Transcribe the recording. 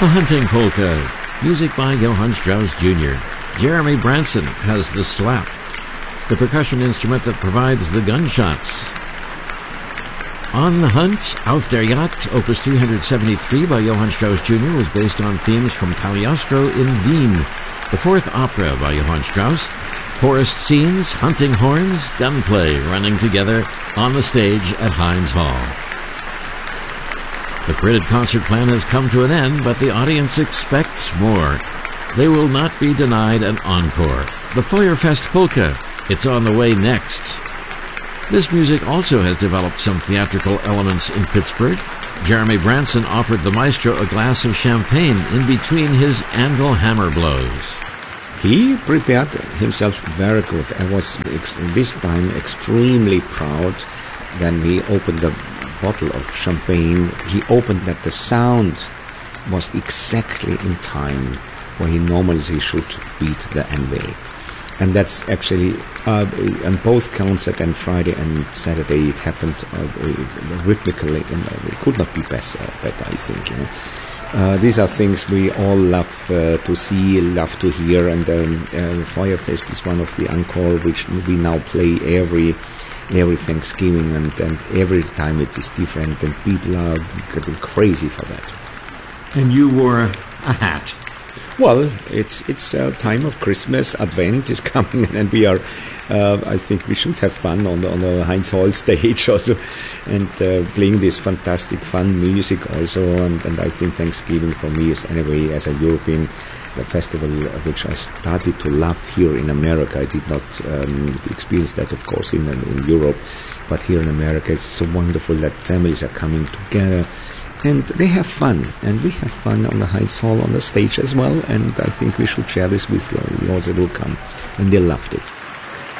The Hunting Polka, music by Johann Strauss Jr. Jeremy Branson has the slap, the percussion instrument that provides the gunshots. On the Hunt, Auf der Jagd, Opus 373 by Johann Strauss Jr. was based on themes from Cagliostro in Wien, the fourth opera by Johann Strauss. Forest scenes, hunting horns, gunplay running together on the stage at Heinz Hall. The printed concert plan has come to an end, but the audience expects more. They will not be denied an encore. The Feuerfest Polka, it's on the way next. This music also has developed some theatrical elements in Pittsburgh. Jeremy Branson offered the maestro a glass of champagne in between his anvil hammer blows. He prepared himself very good. I was this time extremely proud. Then he opened the bottle of champagne. He opened that the sound was exactly in time where he normally should beat the anvil. And that's actually on both concert and Friday and Saturday it happened rhythmically, and it could not be better, I think. You know. These are things we all love to see, love to hear, and Feuerfest is one of the encore which we now play every Thanksgiving, and every time it is different, and people are getting crazy for that. And you wore a hat. Well, it's a time of Christmas. Advent is coming, and we are. I think we should have fun on the Heinz Hall stage also, and playing this fantastic fun music also. And I think Thanksgiving for me is anyway, as a European, a festival which I started to love here in America. I did not experience that, of course, in Europe, but here in America, it's so wonderful that families are coming together. And they have fun, and we have fun on the Heinz Hall on the stage as well, and I think we should share this with those that will come, and they loved it.